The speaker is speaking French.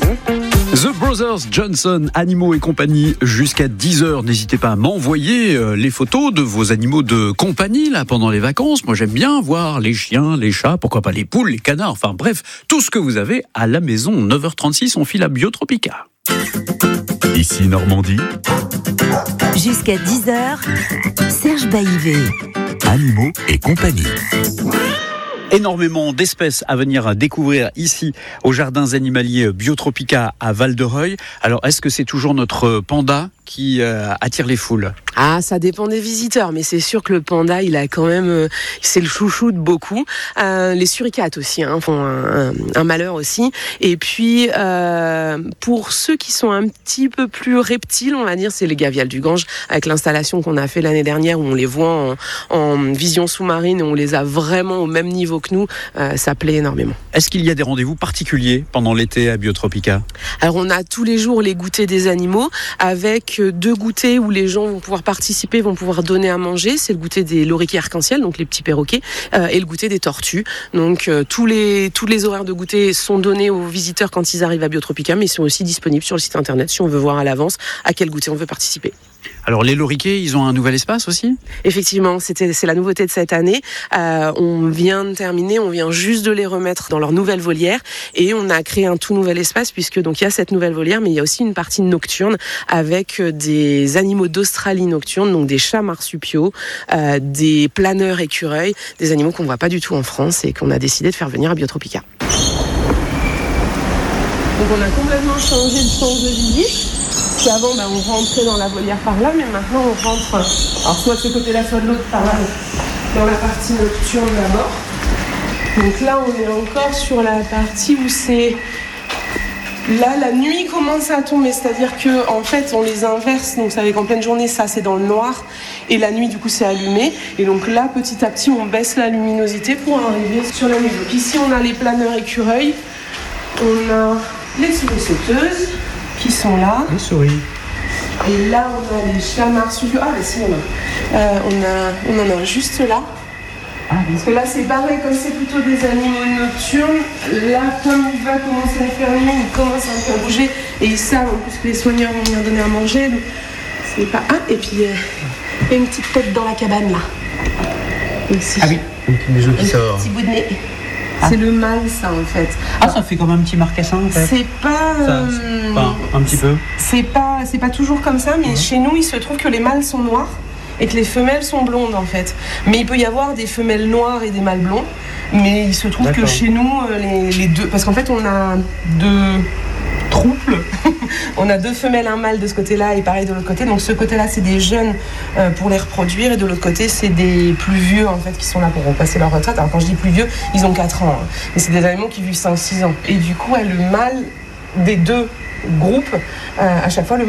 The Brothers Johnson, animaux et compagnie, jusqu'à 10h. N'hésitez pas à m'envoyer les photos de vos animaux de compagnie là pendant les vacances. Moi, j'aime bien voir les chiens, les chats, pourquoi pas les poules, les canards, enfin bref, tout ce que vous avez à la maison. 9h36, on file à Biotropica. Ici Normandie, Jusqu'à 10h, Serge Baïvé. animaux et compagnie. Énormément d'espèces à venir découvrir ici aux jardins animaliers Biotropica à Val-de-Reuil. Alors, est-ce que c'est toujours notre panda qui attire les foules ? Ah, ça dépend des visiteurs, mais c'est sûr que le panda, il a quand même, c'est le chouchou de beaucoup. Les suricates aussi font un malheur aussi. Et puis, pour ceux qui sont un petit peu plus reptiles, on va dire, c'est les gavials du Gange, avec l'installation qu'on a fait l'année dernière où on les voit en vision sous-marine et on les a vraiment au même niveau que nous. Ça plaît énormément. Est-ce qu'il y a des rendez-vous particuliers pendant l'été à Biotropica ? Alors, on a tous les jours les goûters des animaux avec 2 goûters où les gens vont pouvoir participer, vont pouvoir donner à manger. C'est le goûter des loriquets arc-en-ciel, donc les petits perroquets, et le goûter des tortues. Donc tous les horaires de goûter sont donnés aux visiteurs quand ils arrivent à Biotropica, mais ils sont aussi disponibles sur le site internet si on veut voir à l'avance à quel goûter on veut participer. Alors les loriquets, ils ont un nouvel espace aussi ? Effectivement, c'est la nouveauté de cette année. On vient juste de les remettre dans leur nouvelle volière et on a créé un tout nouvel espace puisque donc il y a cette nouvelle volière, mais il y a aussi une partie nocturne avec des animaux d'Australie nocturne, donc des chats marsupiaux, des planeurs écureuils, des animaux qu'on ne voit pas du tout en France et qu'on a décidé de faire venir à Biotropica. Donc on a complètement changé de sens de visite. Puis avant, on rentrait dans la volière par là, mais maintenant on rentre, alors soit de ce côté-là, soit de l'autre par là, dans la partie nocturne d'abord. Donc là, on est encore sur la partie où c'est... Là, la nuit commence à tomber, c'est-à-dire que en fait, on les inverse. Donc, vous savez qu'en pleine journée, ça, c'est dans le noir, et la nuit, du coup, c'est allumé. Et donc là, petit à petit, on baisse la luminosité pour arriver sur la nuit. Donc ici, on a les planeurs écureuils, on a les souris sauteuses qui sont là. Les souris. Et là, on a les chats marsupiaux. Ah, mais si, on en a juste là. Parce que là, c'est pareil, comme c'est plutôt des animaux nocturnes, là, comme il va commencer à faire nuit, ils commencent un peu à bouger, et ils savent en plus que les soigneurs vont venir donner à manger, donc c'est pas... Ah, et puis, il y a une petite tête dans la cabane, là. Ici. Ah oui, un petit bijou qui sort. Un petit bout de nez. C'est le mâle, ça, en fait. Ah, ça fait comme un petit marcassin, en fait. C'est pas... un petit peu. C'est pas toujours comme ça, mais chez nous, il se trouve que les mâles sont noirs et que les femelles sont blondes, en fait. Mais il peut y avoir des femelles noires et des mâles blonds, mais il se trouve que chez nous, les deux... Parce qu'en fait, on a 2 troupes. On a 2 femelles, un mâle de ce côté-là et pareil de l'autre côté. Donc ce côté-là, c'est des jeunes pour les reproduire, et de l'autre côté, c'est des plus vieux, en fait, qui sont là pour passer leur retraite. Alors quand je dis plus vieux, ils ont 4 ans. Mais c'est des animaux qui vivent 5-6 ans. Et du coup, le mâle des 2 groupes, à chaque fois, le